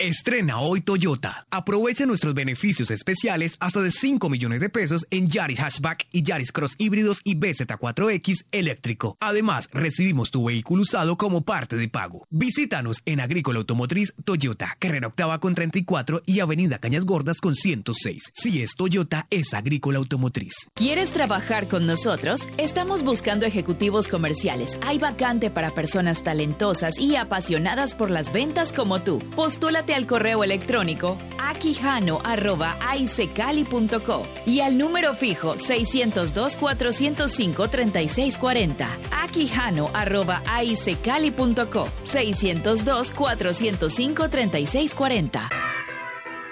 Estrena hoy Toyota. Aprovecha nuestros beneficios especiales hasta de 5 millones de pesos en Yaris Hatchback y Yaris Cross híbridos y BZ4X eléctrico. Además, recibimos tu vehículo usado como parte de pago. Visítanos en Agrícola Automotriz Toyota, Carrera Octava con 34 y Avenida Cañas Gordas con 106. Si es Toyota, es Agrícola Automotriz. ¿Quieres trabajar con nosotros? Estamos buscando ejecutivos comerciales. Hay vacante para personas talentosas y apasionadas por las ventas como tú. Postúlate al correo electrónico aquijano@aicecali.co y al número fijo 602-405-3640. aquijano@aicecali.co 602-405-3640.